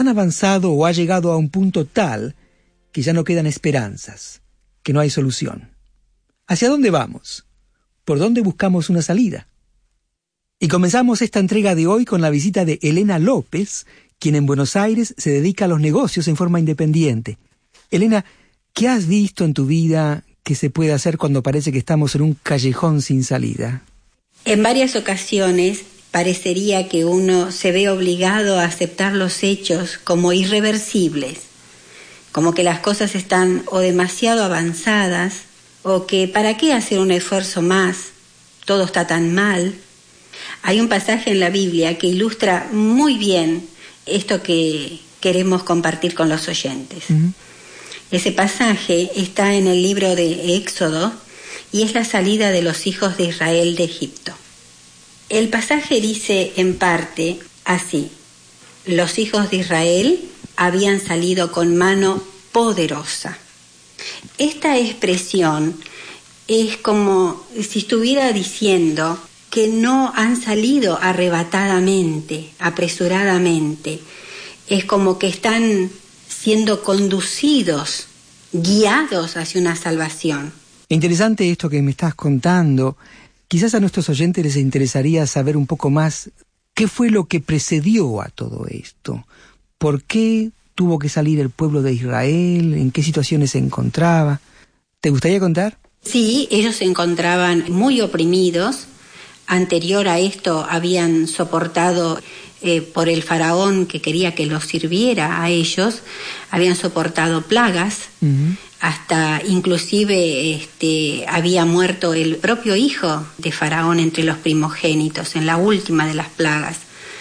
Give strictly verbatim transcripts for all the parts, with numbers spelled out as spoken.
han avanzado o ha llegado a un punto tal que ya no quedan esperanzas, que no hay solución. ¿Hacia dónde vamos? ¿Por dónde buscamos una salida? Y comenzamos esta entrega de hoy con la visita de Elena López, quien en Buenos Aires se dedica a los negocios en forma independiente. Elena, ¿qué has visto en tu vida que se puede hacer cuando parece que estamos en un callejón sin salida? En varias ocasiones parecería que uno se ve obligado a aceptar los hechos como irreversibles, como que las cosas están o demasiado avanzadas, o que ¿para qué hacer un esfuerzo más? Todo está tan mal. Hay un pasaje en la Biblia que ilustra muy bien esto que queremos compartir con los oyentes. Uh-huh. Ese pasaje está en el libro de Éxodo y es la salida de los hijos de Israel de Egipto. El pasaje dice en parte así: los hijos de Israel habían salido con mano poderosa. Esta expresión es como si estuviera diciendo que no han salido arrebatadamente, apresuradamente. Es como que están siendo conducidos, guiados hacia una salvación. Interesante esto que me estás contando. Quizás a nuestros oyentes les interesaría saber un poco más qué fue lo que precedió a todo esto. ¿Por qué tuvo que salir el pueblo de Israel? ¿En qué situaciones se encontraba? ¿Te gustaría contar? Sí, ellos se encontraban muy oprimidos. Anterior a esto habían soportado, eh, por el faraón que quería que los sirviera a ellos, habían soportado plagas. Uh-huh. Hasta inclusive este, había muerto el propio hijo de Faraón entre los primogénitos, en la última de las plagas.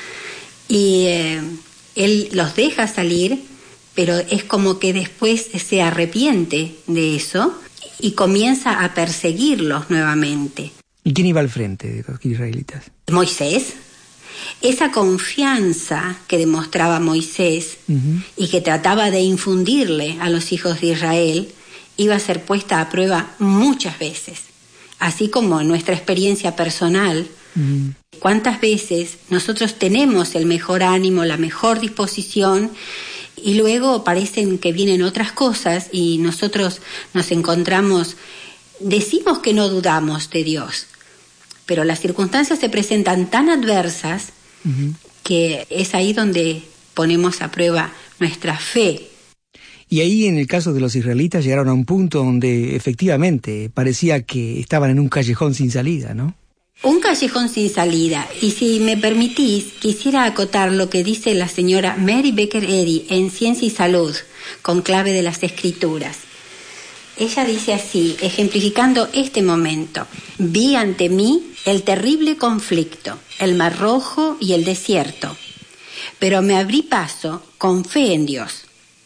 Y eh, él los deja salir, pero es como que después se arrepiente de eso y comienza a perseguirlos nuevamente. ¿Y quién iba al frente de los israelitas? Moisés. Esa confianza que demostraba Moisés uh-huh. y que trataba de infundirle a los hijos de Israel iba a ser puesta a prueba muchas veces, así como en nuestra experiencia personal. Uh-huh. ¿Cuántas veces nosotros tenemos el mejor ánimo, la mejor disposición, y luego parecen que vienen otras cosas y nosotros nos encontramos, decimos que no dudamos de Dios, pero las circunstancias se presentan tan adversas uh-huh. que es ahí donde ponemos a prueba nuestra fe. Y ahí, en el caso de los israelitas, llegaron a un punto donde efectivamente parecía que estaban en un callejón sin salida, ¿no? Un callejón sin salida. Y si me permitís, quisiera acotar lo que dice la señora Mary Baker Eddy en Ciencia y Salud, con clave de las Escrituras. Ella dice así, ejemplificando este momento: vi ante mí el terrible conflicto, el mar rojo y el desierto, pero me abrí paso con fe en Dios,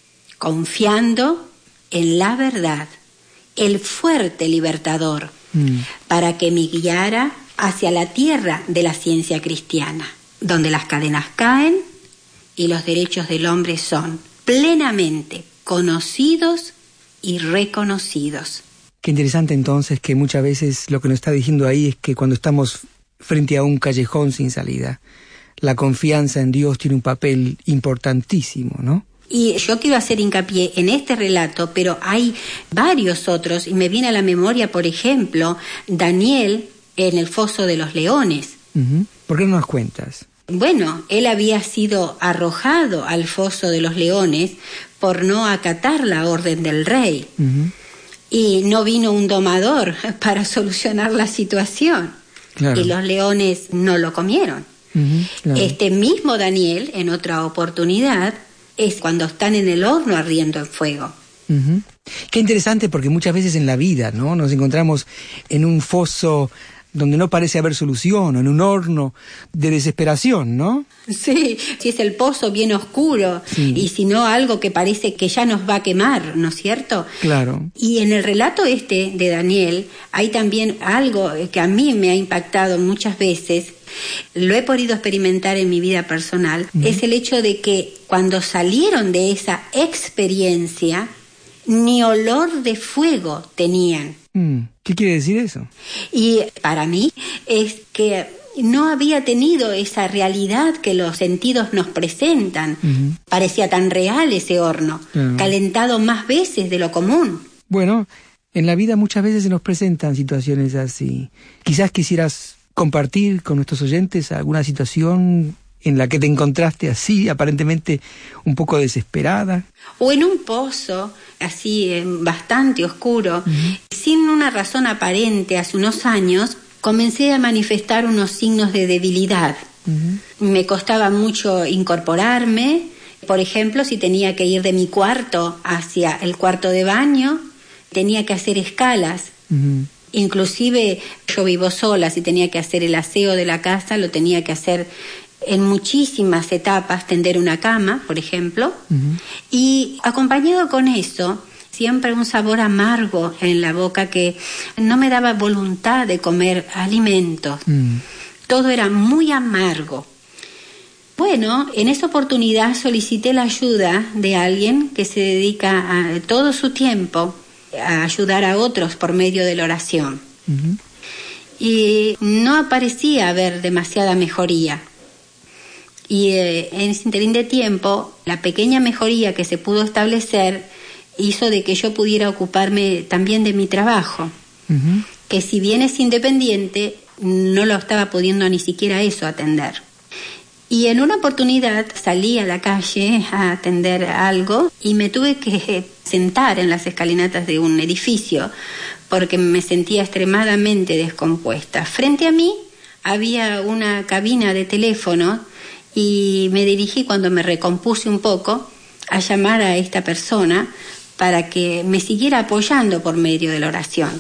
confiando en la verdad, el fuerte libertador, mm. para que me guiara hacia la tierra de la ciencia cristiana, donde las cadenas caen y los derechos del hombre son plenamente conocidos y reconocidos. Qué interesante entonces que muchas veces lo que nos está diciendo ahí es que cuando estamos frente a un callejón sin salida, la confianza en Dios tiene un papel importantísimo, ¿no? Y yo quiero hacer hincapié en este relato, pero hay varios otros, y me viene a la memoria, por ejemplo, Daniel en el foso de los leones. Uh-huh. ¿Por qué no nos cuentas? Bueno, él había sido arrojado al foso de los leones por no acatar la orden del rey. Uh-huh. Y no vino un domador para solucionar la situación. Claro. Y los leones no lo comieron. Uh-huh, claro. Este mismo Daniel, en otra oportunidad, es cuando están en el horno ardiendo en fuego. Uh-huh. Qué interesante, porque muchas veces en la vida, ¿no?, nos encontramos en un foso donde no parece haber solución, o en un horno de desesperación, ¿no? Sí, si es el pozo bien oscuro, sí. Y si no algo que parece que ya nos va a quemar, ¿no es cierto? Claro. Y en el relato este de Daniel hay también algo que a mí me ha impactado muchas veces, lo he podido experimentar en mi vida personal, uh-huh. es el hecho de que cuando salieron de esa experiencia, ni olor de fuego tenían. Mm, ¿qué quiere decir eso? Y para mí es que no había tenido esa realidad que los sentidos nos presentan. Uh-huh. Parecía tan real ese horno, uh-huh. calentado más veces de lo común. Bueno, en la vida muchas veces se nos presentan situaciones así. Quizás quisieras compartir con nuestros oyentes alguna situación en la que te encontraste así, aparentemente un poco desesperada. O en un pozo, así bastante oscuro, uh-huh. sin una razón aparente. Hace unos años comencé a manifestar unos signos de debilidad. Uh-huh. Me costaba mucho incorporarme. Por ejemplo, si tenía que ir de mi cuarto hacia el cuarto de baño, tenía que hacer escalas. Uh-huh. Inclusive yo vivo sola, si tenía que hacer el aseo de la casa, lo tenía que hacer en muchísimas etapas, tender una cama, por ejemplo. Uh-huh. Y acompañado con eso, siempre un sabor amargo en la boca que no me daba voluntad de comer alimentos. Uh-huh. Todo era muy amargo. Bueno, en esa oportunidad solicité la ayuda de alguien que se dedica a, todo su tiempo a ayudar a otros por medio de la oración. Uh-huh. Y no aparecía haber demasiada mejoría. Y eh, en ese interín de tiempo, la pequeña mejoría que se pudo establecer hizo de que yo pudiera ocuparme también de mi trabajo. Uh-huh. Que si bien es independiente, no lo estaba pudiendo ni siquiera eso atender. Y en una oportunidad salí a la calle a atender algo y me tuve que sentar en las escalinatas de un edificio porque me sentía extremadamente descompuesta. Frente a mí había una cabina de teléfono y me dirigí, cuando me recompuse un poco, a llamar a esta persona para que me siguiera apoyando por medio de la oración.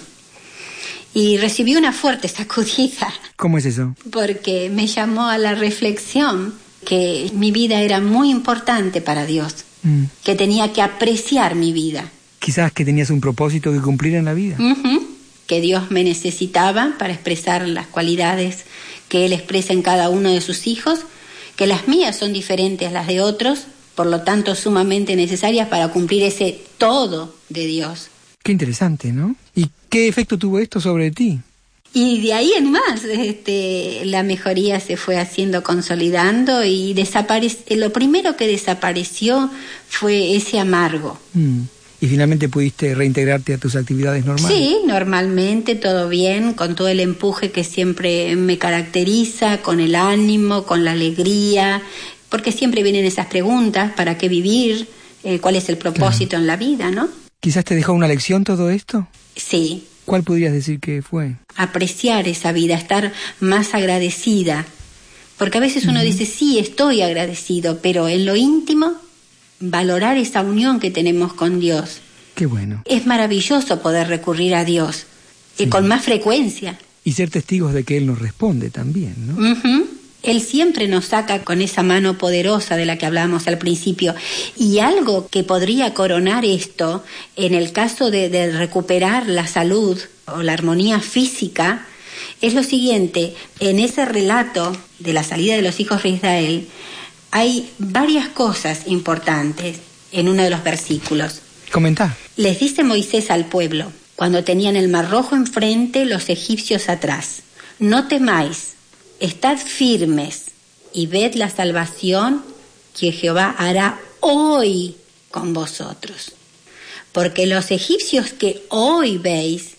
Y recibí una fuerte sacudida. ¿Cómo es eso? Porque me llamó a la reflexión que mi vida era muy importante para Dios, mm. que tenía que apreciar mi vida. Quizás que tenías un propósito que cumplir en la vida. Uh-huh. Que Dios me necesitaba para expresar las cualidades que Él expresa en cada uno de sus hijos, que las mías son diferentes a las de otros, por lo tanto sumamente necesarias para cumplir ese todo de Dios. Qué interesante, ¿no? ¿Y qué efecto tuvo esto sobre ti? Y de ahí en más, este, la mejoría se fue haciendo, consolidando, y desaparece, lo primero que desapareció fue ese amargo. Mm. ¿Y finalmente pudiste reintegrarte a tus actividades normales? Sí, normalmente, todo bien, con todo el empuje que siempre me caracteriza, con el ánimo, con la alegría, porque siempre vienen esas preguntas: ¿para qué vivir? Eh, ¿Cuál es el propósito claro. en la vida, no? ¿Quizás te dejó una lección todo esto? Sí. ¿Cuál podrías decir que fue? Apreciar esa vida, estar más agradecida. Porque a veces uno uh-huh. dice, sí, estoy agradecido, pero en lo íntimo, valorar esa unión que tenemos con Dios. Qué bueno. Es maravilloso poder recurrir a Dios, sí. y con más frecuencia. Y ser testigos de que Él nos responde también, ¿no? Uh-huh. Él siempre nos saca con esa mano poderosa de la que hablábamos al principio. Y algo que podría coronar esto, en el caso de, de recuperar la salud o la armonía física, es lo siguiente: en ese relato de la salida de los hijos de Israel, hay varias cosas importantes en uno de los versículos. Comenta. Les dice Moisés al pueblo, cuando tenían el Mar Rojo enfrente, los egipcios atrás: no temáis, estad firmes y ved la salvación que Jehová hará hoy con vosotros. Porque los egipcios que hoy veis,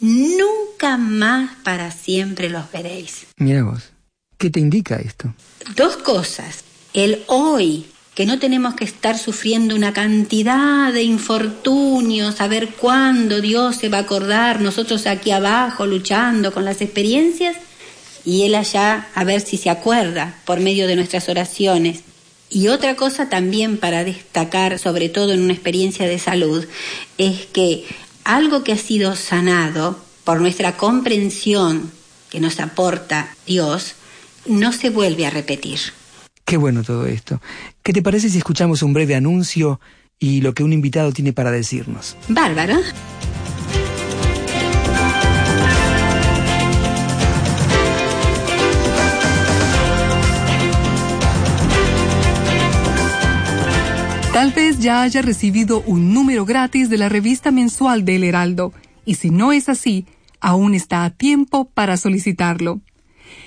nunca más para siempre los veréis. Mira vos, ¿qué te indica esto? Dos cosas. El hoy, que no tenemos que estar sufriendo una cantidad de infortunios, a ver cuándo Dios se va a acordar, nosotros aquí abajo luchando con las experiencias, y Él allá a ver si se acuerda por medio de nuestras oraciones. Y otra cosa también para destacar, sobre todo en una experiencia de salud, es que algo que ha sido sanado por nuestra comprensión que nos aporta Dios, no se vuelve a repetir. Qué bueno todo esto. ¿Qué te parece si escuchamos un breve anuncio y lo que un invitado tiene para decirnos? Bárbaro. Tal vez ya haya recibido un número gratis de la revista mensual de El Heraldo, y si no es así, aún está a tiempo para solicitarlo.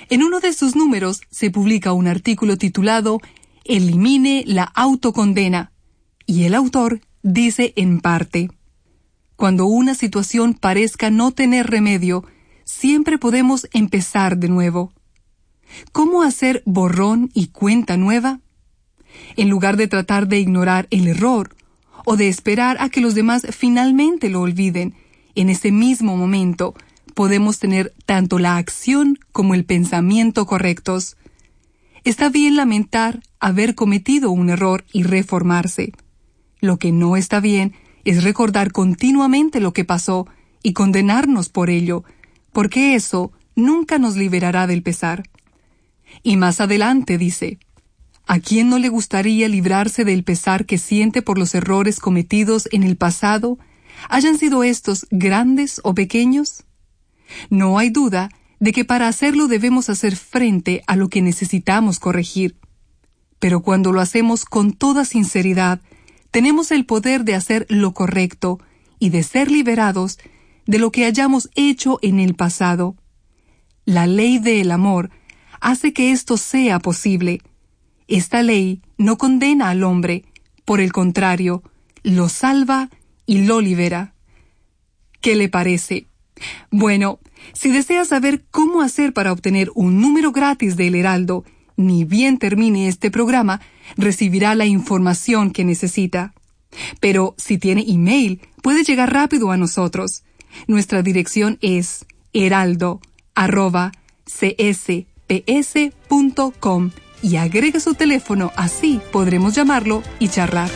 En uno de sus números se publica un artículo titulado Elimine la autocondena, y el autor dice en parte: cuando una situación parezca no tener remedio, siempre podemos empezar de nuevo. ¿Cómo hacer borrón y cuenta nueva? En lugar de tratar de ignorar el error o de esperar a que los demás finalmente lo olviden, en ese mismo momento podemos tener tanto la acción como el pensamiento correctos. Está bien lamentar haber cometido un error y reformarse. Lo que no está bien es recordar continuamente lo que pasó y condenarnos por ello, porque eso nunca nos liberará del pesar. Y más adelante dice: ¿a quién no le gustaría librarse del pesar que siente por los errores cometidos en el pasado, hayan sido estos grandes o pequeños? No hay duda de que para hacerlo debemos hacer frente a lo que necesitamos corregir. Pero cuando lo hacemos con toda sinceridad, tenemos el poder de hacer lo correcto y de ser liberados de lo que hayamos hecho en el pasado. La ley del amor hace que esto sea posible. Esta ley no condena al hombre, por el contrario, lo salva y lo libera. ¿Qué le parece? Bueno, si desea saber cómo hacer para obtener un número gratis del Heraldo, ni bien termine este programa, recibirá la información que necesita. Pero si tiene email, puede llegar rápido a nosotros. Nuestra dirección es heraldo arroba c s p s punto com y agregue su teléfono, así podremos llamarlo y charlar.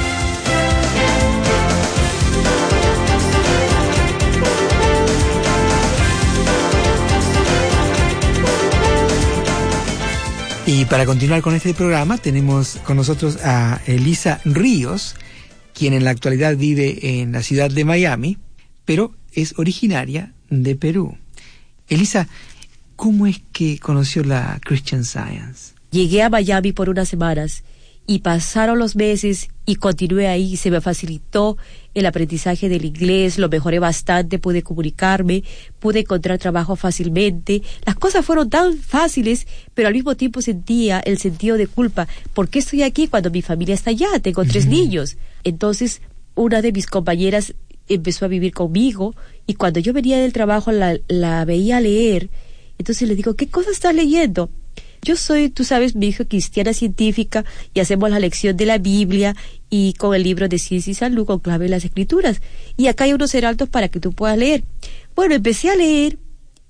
Y para continuar con este programa tenemos con nosotros a Elisa Ríos, quien en la actualidad vive en la ciudad de Miami, pero es originaria de Perú. Elisa, ¿cómo es que conoció la Christian Science? Llegué a Miami por unas semanas y pasaron los meses y continué ahí. Se me facilitó el aprendizaje del inglés, lo mejoré bastante, pude comunicarme, pude encontrar trabajo fácilmente. Las cosas fueron tan fáciles, pero al mismo tiempo sentía el sentido de culpa. ¿Por qué estoy aquí cuando mi familia está allá? Tengo tres uh-huh. niños. Entonces, una de mis compañeras empezó a vivir conmigo y cuando yo venía del trabajo la, la veía leer. Entonces le digo, ¿qué cosa estás leyendo? Yo soy, tú sabes, mi hija cristiana científica y hacemos la lección de la Biblia y con el libro de Ciencia y Salud con clave en las Escrituras. Y acá hay unos heraldos para que tú puedas leer. Bueno, empecé a leer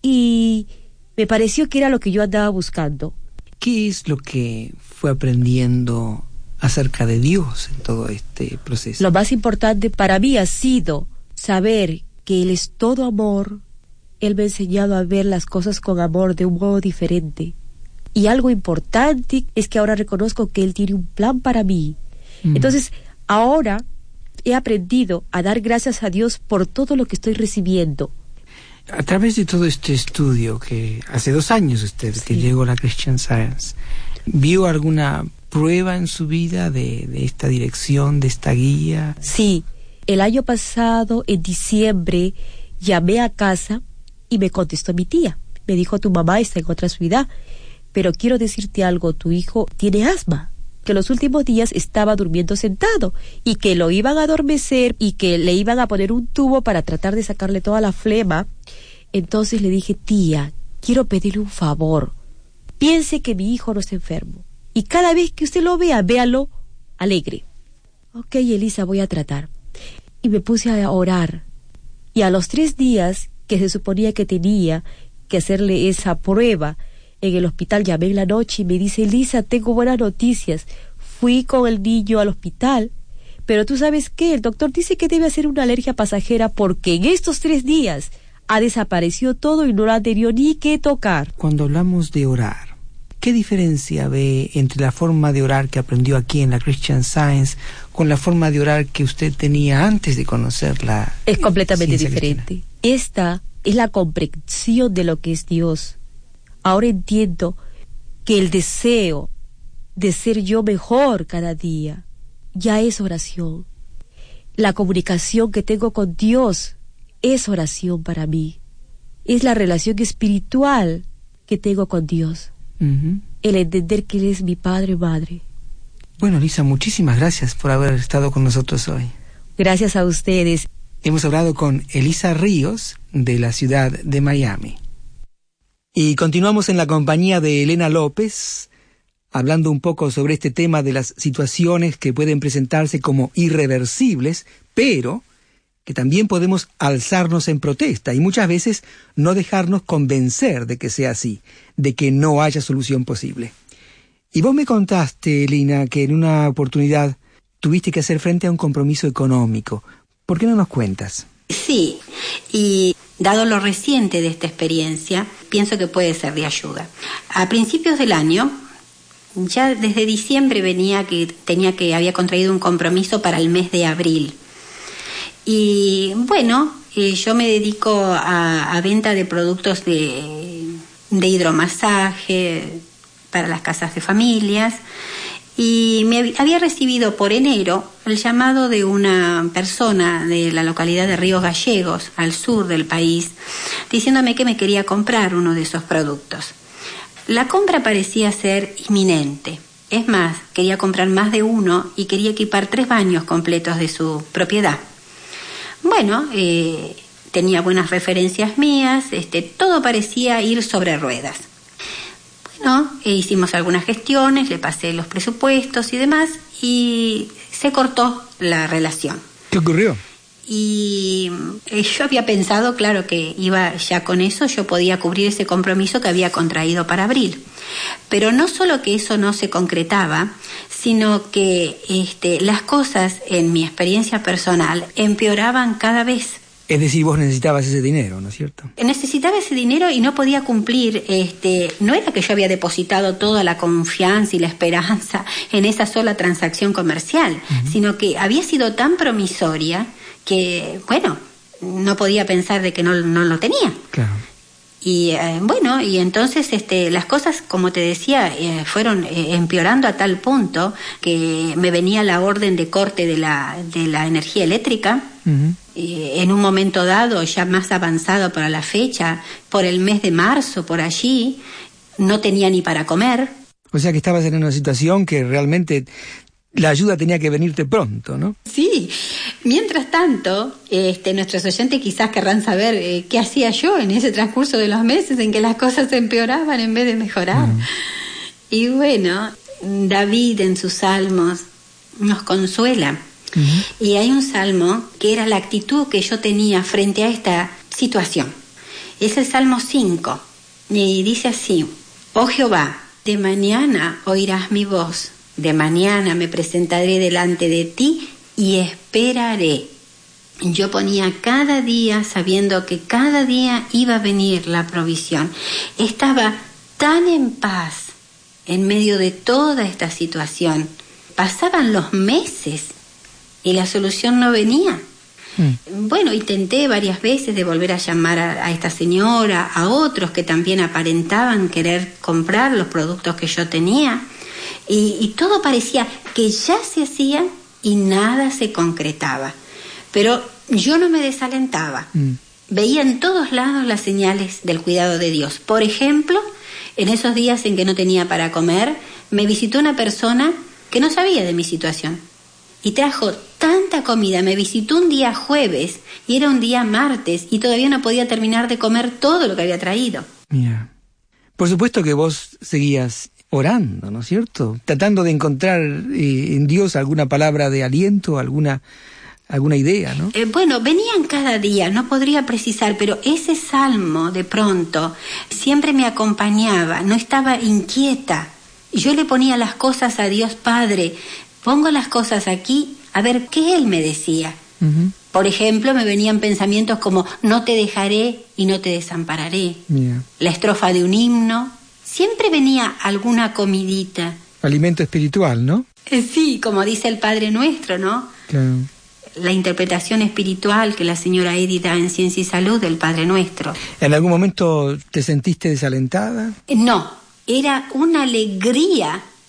y me pareció que era lo que yo andaba buscando. ¿Qué es lo que fue aprendiendo acerca de Dios en todo este proceso? Lo más importante para mí ha sido saber que Él es todo amor. Él me ha enseñado a ver las cosas con amor de un modo diferente. Y algo importante es que ahora reconozco que Él tiene un plan para mí. Mm. Entonces, ahora he aprendido a dar gracias a Dios por todo lo que estoy recibiendo. A través de todo este estudio, que hace dos años usted sí. que llegó a la Christian Science, ¿vio alguna prueba en su vida de, de esta dirección, de esta guía? Sí, el año pasado, en diciembre, llamé a casa y me contestó mi tía. Me dijo, tu mamá está en otra ciudad, pero quiero decirte algo, tu hijo tiene asma, que los últimos días estaba durmiendo sentado y que lo iban a adormecer y que le iban a poner un tubo para tratar de sacarle toda la flema. Entonces le dije, tía, quiero pedirle un favor. Piense que mi hijo no está enfermo y cada vez que usted lo vea, véalo alegre. Ok, Elisa, voy a tratar. Y me puse a orar. Y a los tres días que se suponía que tenía que hacerle esa prueba, en el hospital llamé en la noche y me dice, Elisa, tengo buenas noticias. Fui con el niño al hospital, pero tú sabes qué, el doctor dice que debe ser una alergia pasajera porque en estos tres días ha desaparecido todo y no lo ha tenido ni que tocar. Cuando hablamos de orar, ¿qué diferencia ve entre la forma de orar que aprendió aquí en la Christian Science con la forma de orar que usted tenía antes de conocerla? Es completamente diferente. Esta es la comprensión de lo que es Dios. Ahora entiendo que el deseo de ser yo mejor cada día ya es oración. La comunicación que tengo con Dios es oración para mí. Es la relación espiritual que tengo con Dios. Ujú. El entender que Él es mi Padre y Madre. Bueno, Lisa, muchísimas gracias por haber estado con nosotros hoy. Gracias a ustedes. Hemos hablado con Elisa Ríos, de la ciudad de Miami. Y continuamos en la compañía de Elena López, hablando un poco sobre este tema de las situaciones que pueden presentarse como irreversibles, pero que también podemos alzarnos en protesta y muchas veces no dejarnos convencer de que sea así, de que no haya solución posible. Y vos me contaste, Elena, que en una oportunidad tuviste que hacer frente a un compromiso económico. ¿Por qué no nos cuentas? Sí, y dado lo reciente de esta experiencia, pienso que puede ser de ayuda. A principios del año, ya desde diciembre venía que tenía que había contraído un compromiso para el mes de abril. Y bueno, eh, yo me dedico a, a venta de productos de, de hidromasaje para las casas de familias. Y me había recibido por enero el llamado de una persona de la localidad de Ríos Gallegos, al sur del país, diciéndome que me quería comprar uno de esos productos. La compra parecía ser inminente. Es más, quería comprar más de uno y quería equipar tres baños completos de su propiedad. Bueno, eh, tenía buenas referencias mías, este, todo parecía ir sobre ruedas. Bueno, e hicimos algunas gestiones, le pasé los presupuestos y demás, y se cortó la relación. ¿Qué ocurrió? Y eh, yo había pensado, claro, que iba ya con eso, yo podía cubrir ese compromiso que había contraído para abril. Pero no solo que eso no se concretaba, sino que este, las cosas, en mi experiencia personal, empeoraban cada vez. Es decir, vos necesitabas ese dinero, ¿no es cierto? Necesitaba ese dinero y no podía cumplir. Este, no era que yo había depositado toda la confianza y la esperanza en esa sola transacción comercial, uh-huh. sino que había sido tan promisoria que, bueno, no podía pensar de que no, no lo tenía. Claro. Y eh, bueno, y entonces este, las cosas, como te decía, eh, fueron eh, empeorando a tal punto que me venía la orden de corte de la, de la energía eléctrica. Uh-huh. eh, en un momento dado, ya más avanzado para la fecha, por el mes de marzo, por allí, no tenía ni para comer. O sea que estabas en una situación que realmente la ayuda tenía que venirte pronto, ¿no? Sí. Mientras tanto, este, nuestros oyentes quizás querrán saber eh, qué hacía yo en ese transcurso de los meses en que las cosas empeoraban en vez de mejorar. Mm. Y bueno, David en sus salmos nos consuela. Mm-hmm. Y hay un salmo que era la actitud que yo tenía frente a esta situación. Es el Salmo cinco. Y dice así: Oh Jehová, de mañana oirás mi voz, de mañana me presentaré delante de ti y esperaré. Yo ponía cada día sabiendo que cada día iba a venir la provisión. Estaba tan en paz en medio de toda esta situación. Pasaban los meses y la solución no venía. Mm. Bueno, intenté varias veces de volver a llamar a, a esta señora, a otros que también aparentaban querer comprar los productos que yo tenía. Y, y todo parecía que ya se hacía y nada se concretaba. Pero yo no me desalentaba. Mm. Veía en todos lados las señales del cuidado de Dios. Por ejemplo, en esos días en que no tenía para comer, me visitó una persona que no sabía de mi situación. Y trajo tanta comida. Me visitó un día jueves y era un día martes y todavía no podía terminar de comer todo lo que había traído. Mira, por supuesto que vos seguías orando, ¿no es cierto? Tratando de encontrar eh, en Dios alguna palabra de aliento, alguna, alguna idea, ¿no? Eh, bueno, venían cada día, no podría precisar, pero ese salmo de pronto siempre me acompañaba, no estaba inquieta. Yo le ponía las cosas a Dios Padre, pongo las cosas aquí, a ver qué Él me decía. Uh-huh. Por ejemplo, me venían pensamientos como: no te dejaré y no te desampararé. Yeah. La estrofa de un himno. Siempre venía alguna comidita. Alimento espiritual, ¿no? Eh, sí, como dice el Padre Nuestro, ¿no? Claro. La interpretación espiritual que la señora Edith da en Ciencia y Salud del Padre Nuestro. ¿En algún momento te sentiste desalentada? No, era una alegría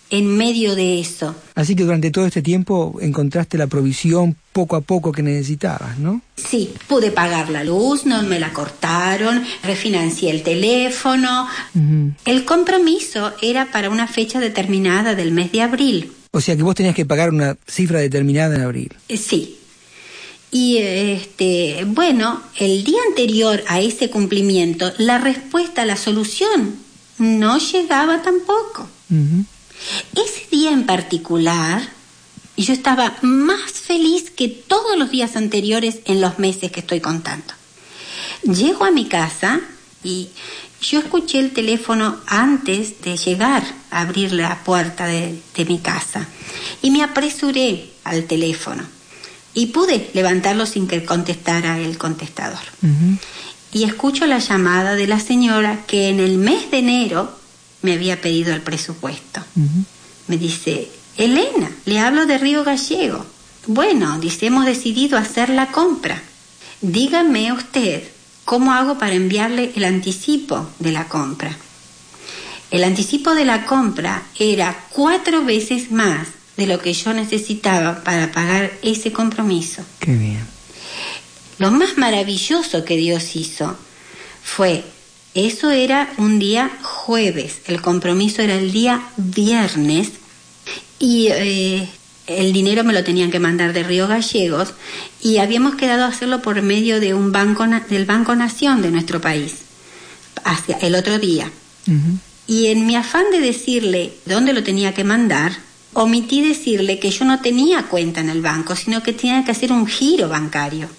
en medio de eso. Así que durante todo este tiempo encontraste la provisión poco a poco que necesitabas, ¿no? Sí, pude pagar la luz, no me la cortaron, refinancié el teléfono. Uh-huh. El compromiso era para una fecha determinada del mes de abril. O sea que vos tenías que pagar una cifra determinada en abril. Sí. Y este, bueno, el día anterior a ese cumplimiento, la respuesta, la solución, no llegaba tampoco. Uh-huh. Ese día en particular, yo estaba más feliz que todos los días anteriores en los meses que estoy contando. Llego a mi casa y yo escuché el teléfono antes de llegar a abrir la puerta de, de mi casa. Y me apresuré al teléfono y pude levantarlo sin que contestara el contestador. Uh-huh. Y escucho la llamada de la señora que en el mes de enero me había pedido el presupuesto. Uh-huh. Me dice, Elena, le hablo de Río Gallego. Bueno, dice, hemos decidido hacer la compra. Dígame usted, ¿cómo hago para enviarle el anticipo de la compra? El anticipo de la compra era cuatro veces más de lo que yo necesitaba para pagar ese compromiso. Qué bien. Lo más maravilloso que Dios hizo fue, eso era un día jueves, el compromiso era el día viernes y eh, el dinero me lo tenían que mandar de Río Gallegos y habíamos quedado a hacerlo por medio de un banco del Banco Nación de nuestro país hacia el otro día. Uh-huh. Y en mi afán de decirle dónde lo tenía que mandar, omití decirle que yo no tenía cuenta en el banco, sino que tenía que hacer un giro bancario.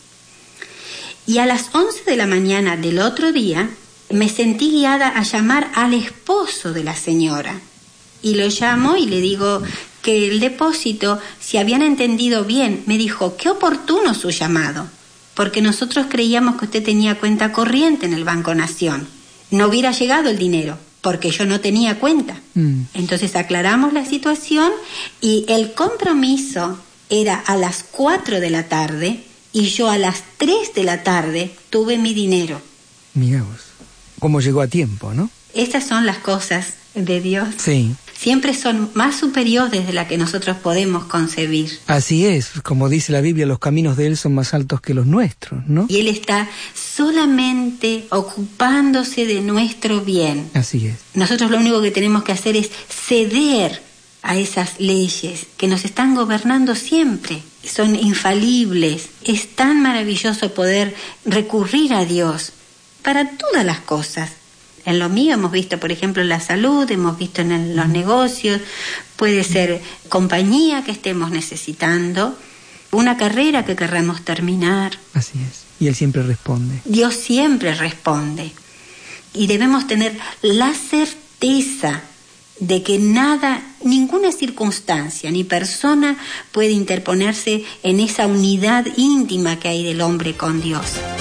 Y a las once de la mañana del otro día me sentí guiada a llamar al esposo de la señora. Y lo llamo y le digo que el depósito, si habían entendido bien, me dijo, qué oportuno su llamado, porque nosotros creíamos que usted tenía cuenta corriente en el Banco Nación. No hubiera llegado el dinero, porque yo no tenía cuenta. Mm. Entonces aclaramos la situación y el compromiso era a las cuatro de la tarde y yo a las tres de la tarde tuve mi dinero. Mirá vos, cómo llegó a tiempo, ¿no? Estas son las cosas de Dios. Sí. Siempre son más superiores de las que nosotros podemos concebir. Así es, como dice la Biblia, los caminos de Él son más altos que los nuestros, ¿no? Y Él está solamente ocupándose de nuestro bien. Así es. Nosotros lo único que tenemos que hacer es ceder a esas leyes que nos están gobernando siempre. Son infalibles. Es tan maravilloso poder recurrir a Dios para todas las cosas. En lo mío hemos visto, por ejemplo, en la salud, hemos visto en el, los negocios, puede ser compañía que estemos necesitando, una carrera que querramos terminar. Así es. Y Él siempre responde. Dios siempre responde. Y debemos tener la certeza de que nada, ninguna circunstancia ni persona puede interponerse en esa unidad íntima que hay del hombre con Dios.